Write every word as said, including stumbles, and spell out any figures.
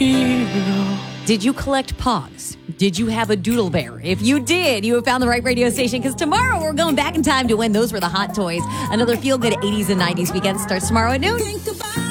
hero. Did you collect Pogs? Did you have a Doodle Bear? If you did, you have found the right radio station, because tomorrow we're going back in time to when those were the hot toys. Another feel-good eighties and nineties weekend starts tomorrow at noon.